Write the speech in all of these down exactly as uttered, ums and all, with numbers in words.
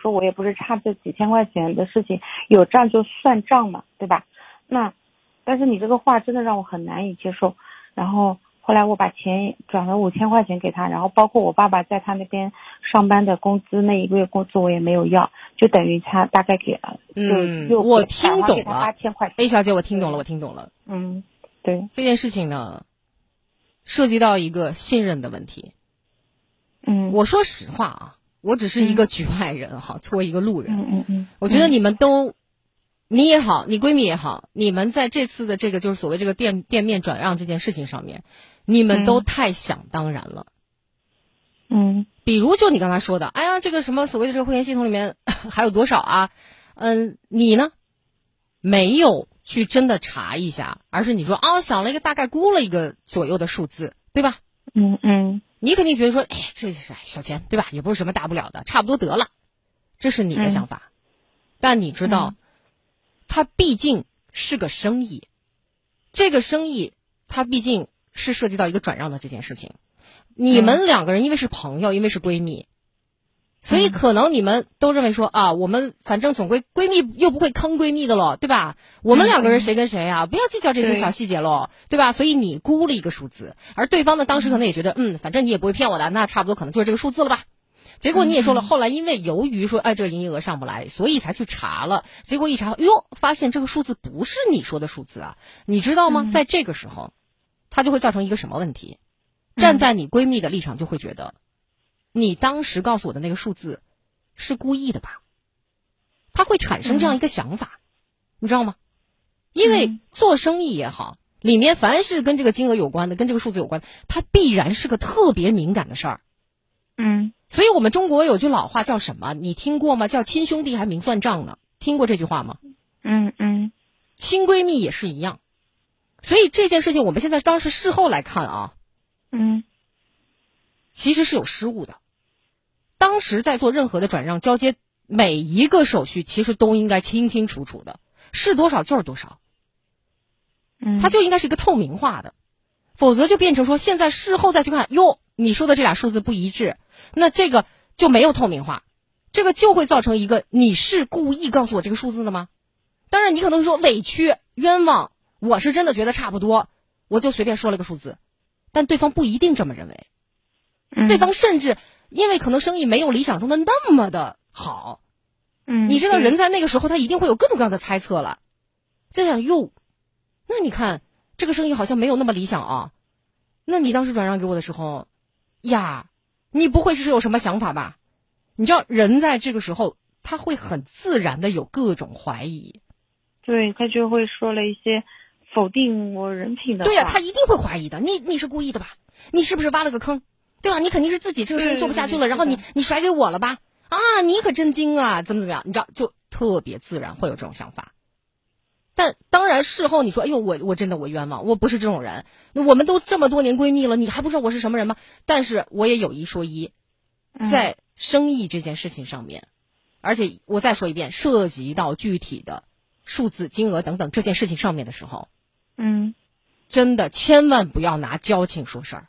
说我也不是差这几千块钱的事情，有账就算账嘛，对吧？那但是你这个话真的让我很难以接受。然后后来我把钱转了五千块钱给他，然后包括我爸爸在他那边上班的工资，那一个月工资我也没有要，就等于他大概给了， 嗯， 就我听懂了八千块钱。 A 小姐，我听懂了，我听懂了。 嗯，对， 这件事情呢，涉及到一个信任的问题。 嗯， 我说实话啊，我只是一个局外人哈，作为一个路人， 嗯嗯嗯， 我觉得你们都。你也好，你闺蜜也好，你们在这次的这个就是所谓这个店店面转让这件事情上面，你们都太想当然了。 嗯， 比如就你刚才说的，哎呀，这个什么所谓的这个会员系统里面还有多少啊？嗯，你呢没有去真的查一下，而是你说啊，想了一个大概估了一个左右的数字，对吧？ 嗯嗯， 你肯定觉得说，哎，这是小钱，对吧？也不是什么大不了的，差不多得了，这是你的想法。嗯、但你知道。嗯它毕竟是个生意，这个生意它毕竟是涉及到一个转让的这件事情。你们两个人因为是朋友，因为是闺蜜，所以可能你们都认为说啊，我们反正总归闺蜜又不会坑闺蜜的咯，对吧？我们两个人谁跟谁啊，不要计较这些小细节咯，对吧？所以你估了一个数字，而对方呢当时可能也觉得，嗯，反正你也不会骗我的，那差不多可能就是这个数字了吧。结果你也说了，后来因为由于说，哎，这个营业额上不来，所以才去查了。结果一查，哟，发现这个数字不是你说的数字啊！你知道吗？在这个时候，它就会造成一个什么问题？站在你闺蜜的立场，就会觉得，你当时告诉我的那个数字是故意的吧？他会产生这样一个想法，你知道吗？因为做生意也好，里面凡是跟这个金额有关的，跟这个数字有关，它必然是个特别敏感的事儿。 嗯。 所以我们中国有句老话叫什么？你听过吗？叫亲兄弟还明算账呢。听过这句话吗？ 嗯嗯， 亲闺蜜也是一样。所以这件事情我们现在当时事后来看啊， 嗯， 其实是有失误的。当时在做任何的转让交接，每一个手续其实都应该清清楚楚的，是多少就是多少。 嗯， 它就应该是一个透明化的，否则就变成说现在事后再去看，哟，你说的这俩数字不一致，那这个就没有透明化，这个就会造成一个你是故意告诉我这个数字的吗？当然你可能说委屈冤枉，我是真的觉得差不多，我就随便说了个数字，但对方不一定这么认为， 嗯、 对方甚至因为可能生意没有理想中的那么的好， 嗯， 你知道人在那个时候他一定会有各种各样的猜测了，在想哟，那你看这个生意好像没有那么理想啊，那你当时转让给我的时候呀，你不会是有什么想法吧？你知道人在这个时候他会很自然的有各种怀疑， 对，他就会说了一些否定我人品的话。 对呀、啊，他一定会怀疑的，你你是故意的吧？你是不是挖了个坑？对吧？你肯定是自己这个生意做不下去了，然后你你甩给我了吧？啊，你可真精啊，怎么怎么样？你知道，就特别自然会有这种想法。但当然事后你说，哎呦，我我真的我冤枉，我不是这种人。那我们都这么多年闺蜜了，你还不知道我是什么人吗？但是我也有一说一，在生意这件事情上面，嗯、而且我再说一遍，涉及到具体的数字、金额等等这件事情上面的时候， 嗯， 真的千万不要拿交情说事儿。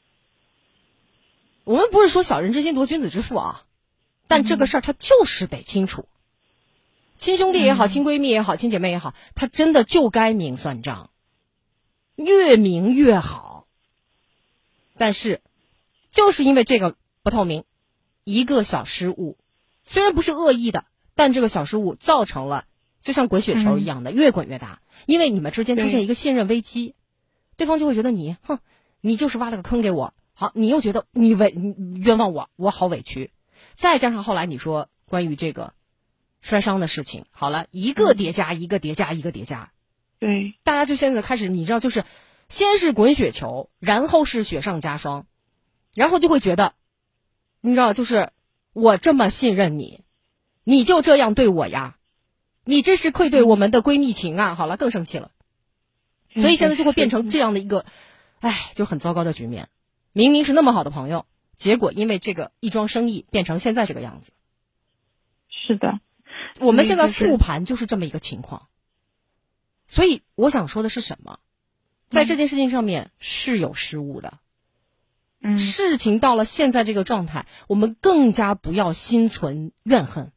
我们不是说小人之心夺君子之腹啊，但这个事儿它就是得清楚。亲兄弟也好，亲闺蜜也好，亲姐妹也好，他真的就该明算账，越明越好。但是，就是因为这个不透明，一个小失误，虽然不是恶意的，但这个小失误造成了就像滚雪球一样的、嗯、越滚越大，因为你们之间出现一个信任危机，对方就会觉得你，哼，你就是挖了个坑给我，好，你又觉得你委你冤枉我，我好委屈，再加上后来你说关于这个摔伤的事情，好了，一个叠加一个叠加一个叠加， 对， 大家就现在开始，你知道，就是先是滚雪球，然后是雪上加霜，然后就会觉得，你知道，就是我这么信任你，你就这样对我呀，你这是愧对我们的闺蜜情啊！好了，更生气了，所以现在就会变成这样的一个，哎，就很糟糕的局面。明明是那么好的朋友，结果因为这个一桩生意变成现在这个样子。 是的。 我们现在复盘就是这么一个情况，所以我想说的是什么，在这件事情上面是有失误的， 嗯， 事情到了现在这个状态，我们更加不要心存怨恨，